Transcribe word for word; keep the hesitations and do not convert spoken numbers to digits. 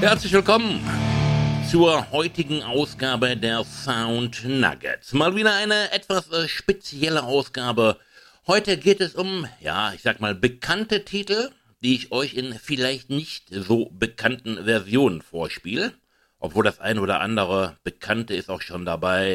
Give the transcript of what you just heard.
Herzlich willkommen zur heutigen Ausgabe der Sound Nuggets. Mal wieder eine etwas äh, spezielle Ausgabe. Heute geht es um, ja, ich sag mal, bekannte Titel, die ich euch in vielleicht nicht so bekannten Versionen vorspiele. Obwohl das ein oder andere Bekannte ist auch schon dabei,